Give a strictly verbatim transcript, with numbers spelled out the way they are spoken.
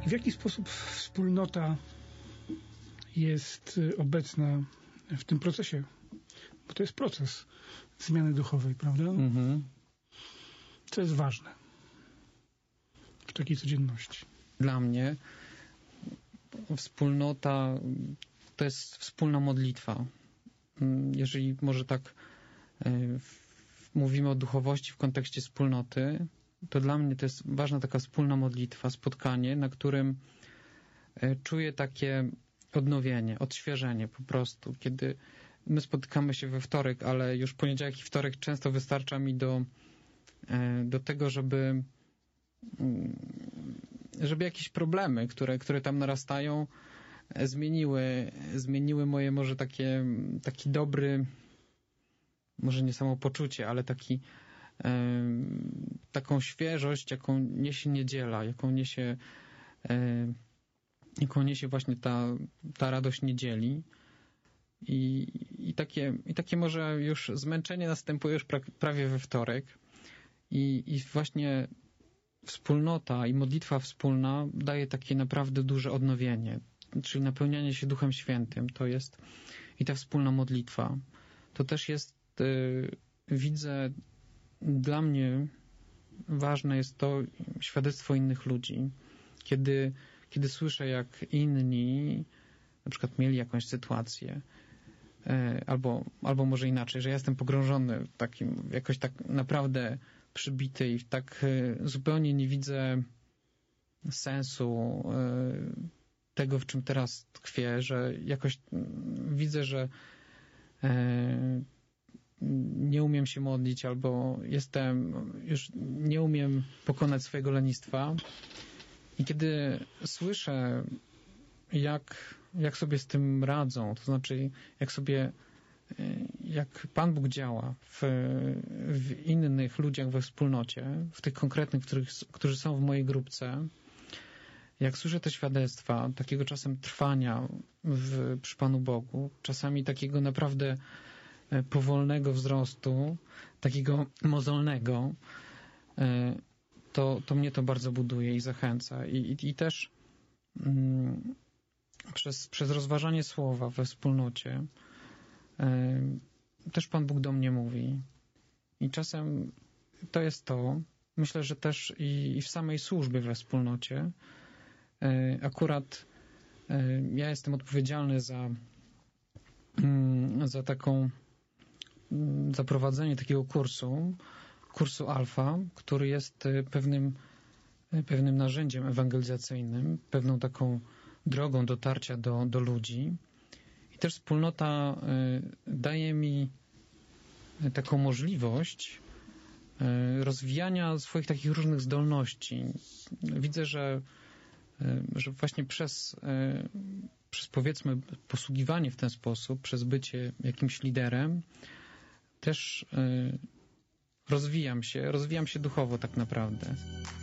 I w jaki sposób wspólnota jest obecna w tym procesie? Bo to jest proces zmiany duchowej, prawda? Mhm. Co jest ważne w takiej codzienności? Dla mnie wspólnota to jest wspólna modlitwa. Jeżeli może tak mówimy o duchowości w kontekście wspólnoty, to dla mnie to jest ważna taka wspólna modlitwa, spotkanie, na którym czuję takie odnowienie, odświeżenie po prostu. Kiedy my spotykamy się we wtorek, ale już poniedziałek i wtorek często wystarcza mi do, do tego, żeby żeby jakieś problemy, które, które tam narastają, zmieniły, zmieniły moje może takie, taki dobry, może nie samopoczucie, ale taki, e, taką świeżość, jaką niesie niedziela, jaką niesie, e, jaką niesie właśnie ta, ta radość niedzieli. I, i, takie, I takie może już zmęczenie następuje już pra, prawie we wtorek. I, i właśnie wspólnota i modlitwa wspólna daje takie naprawdę duże odnowienie, czyli napełnianie się Duchem Świętym. To jest i ta wspólna modlitwa. To też jest, yy, widzę, dla mnie ważne jest to świadectwo innych ludzi. Kiedy, kiedy słyszę, jak inni na przykład mieli jakąś sytuację, yy, albo, albo może inaczej, że ja jestem pogrążony w takim, jakoś tak naprawdę przybity i tak zupełnie nie widzę sensu tego, w czym teraz tkwię, że jakoś widzę, że nie umiem się modlić albo jestem, już nie umiem pokonać swojego lenistwa. I kiedy słyszę, jak, jak sobie z tym radzą, to znaczy jak sobie jak Pan Bóg działa w, w innych ludziach we wspólnocie, w tych konkretnych, których, którzy są w mojej grupce, jak słyszę te świadectwa takiego czasem trwania w, przy Panu Bogu, czasami takiego naprawdę powolnego wzrostu, takiego mozolnego, to, to mnie to bardzo buduje i zachęca. I, i, i też mm, przez, przez rozważanie słowa we wspólnocie też Pan Bóg do mnie mówi. I czasem to jest to. Myślę, że też i, i w samej służbie we wspólnocie. Akurat ja jestem odpowiedzialny za, za taką za prowadzenie takiego kursu, kursu Alfa, który jest pewnym, pewnym narzędziem ewangelizacyjnym, pewną taką drogą dotarcia do, do ludzi. I też wspólnota daje mi taką możliwość rozwijania swoich takich różnych zdolności. Widzę, że, że właśnie przez, przez powiedzmy posługiwanie w ten sposób, przez bycie jakimś liderem, też rozwijam się, rozwijam się duchowo tak naprawdę.